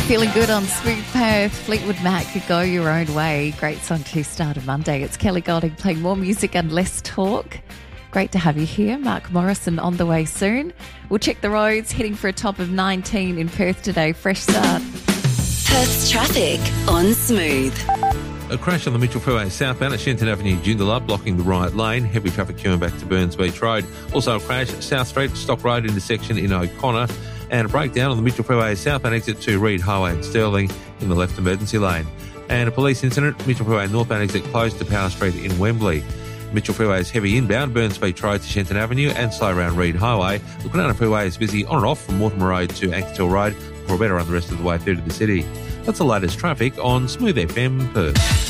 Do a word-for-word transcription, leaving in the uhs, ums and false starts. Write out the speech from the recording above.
Feeling good on Smooth Perth. Fleetwood Mac could go your own way. Great song to start a Monday. It's Kelly Golding playing more music and less talk. Great to have you here. Mark Morrison on the way soon. We'll check the roads, heading for a top of nineteen in Perth today. Fresh start. Perth's traffic on Smooth. A crash on the Mitchell Freeway southbound at Shenton Avenue, Joondalup, blocking the right lane. Heavy traffic queuing back to Burns Beach Road. Also a crash, South Street, Stock Road intersection in O'Connor. And a breakdown on the Mitchell Freeway southbound exit to Reed Highway in Stirling in the left emergency lane. And a police incident, Mitchell Freeway northbound exit closed to Power Street in Wembley. Mitchell Freeway is heavy inbound, Burns Beach Road to Shenton Avenue and slow around Reed Highway. The Kwinana Freeway is busy on and off from Mortimer Road to Ankershill Road for a better run the rest of the way through to the city. That's the latest traffic on Smooth F M Perth.